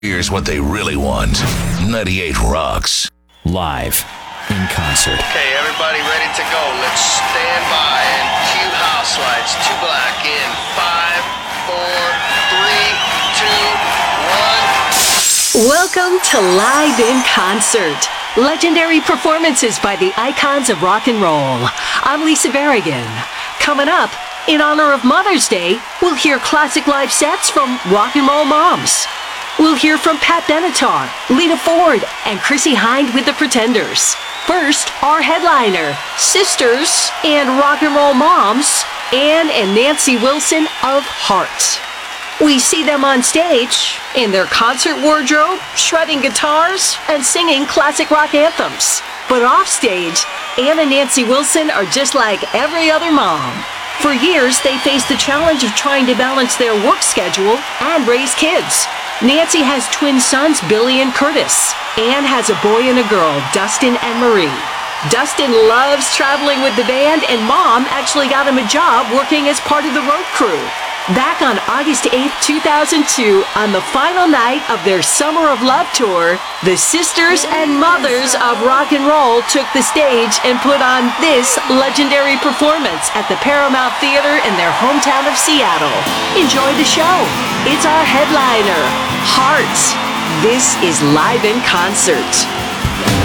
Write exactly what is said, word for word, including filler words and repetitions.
Here's what they really want. ninety-eight Rocks. Live in concert. Okay, everybody ready to go. Let's stand by and cue house lights. Two black in five, four, three, two, one. Welcome to Live in Concert. Legendary performances by the icons of rock and roll. I'm Lisa Berrigan. Coming up, in honor of Mother's Day, we'll hear classic live sets from rock and roll moms. We'll hear from Pat Benatar, Lita Ford, and Chrissie Hynde with the Pretenders. First, our headliner, sisters and rock and roll moms, Ann and Nancy Wilson of Heart. We see them on stage, in their concert wardrobe, shredding guitars, and singing classic rock anthems. But offstage, Ann and Nancy Wilson are just like every other mom. For years, they faced the challenge of trying to balance their work schedule and raise kids. Nancy has twin sons, Billy and Curtis. Ann has a boy and a girl, Dustin and Marie. Dustin loves traveling with the band, and Mom actually got him a job working as part of the road crew. Back on August eighth, two thousand two, on the final night of their Summer of Love tour, the sisters and mothers of rock and roll took the stage and put on this legendary performance at the Paramount Theater in their hometown of Seattle. Enjoy the show. It's our headliner, Heart. This is Live in Concert.